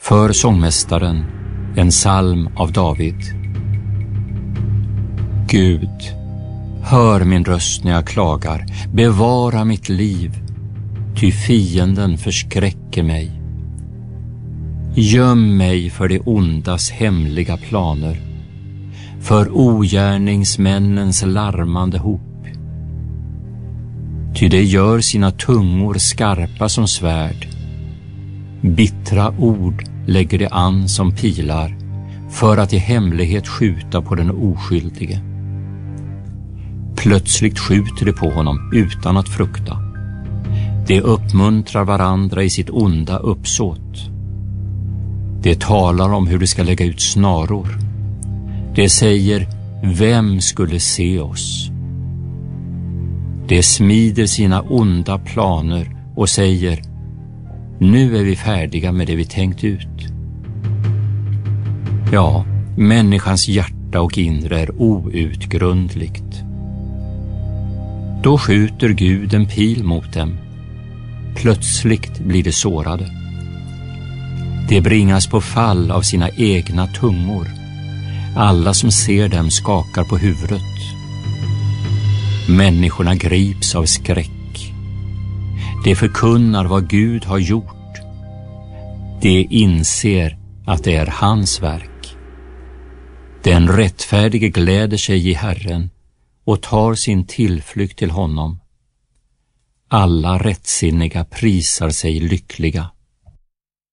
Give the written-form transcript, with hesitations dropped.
För sångmästaren, en psalm av David. Gud, hör min röst när jag klagar, bevara mitt liv, ty fienden förskräcker mig. Göm mig för det ondas hemliga planer, för ogärningsmännens larmande hop. Ty det gör sina tungor skarpa som svärd, bittra ord lägger det an som pilar, för att i hemlighet skjuta på den oskyldige. Plötsligt skjuter de på honom utan att frukta. De uppmuntrar varandra i sitt onda uppsåt. De talar om hur de ska lägga ut snaror. De säger, vem skulle se oss? De smider sina onda planer och säger, nu är vi färdiga med det vi tänkt ut. Ja, människans hjärta och inre är outgrundligt. Då skjuter Gud en pil mot dem. Plötsligt blir de sårade. De bringas på fall av sina egna tungor. Alla som ser dem skakar på huvudet. Människorna grips av skräck. De förkunnar vad Gud har gjort. De inser att det är hans verk. Den rättfärdige gläder sig i Herren och tar sin tillflykt till honom. Alla rättsinniga prisar sig lyckliga.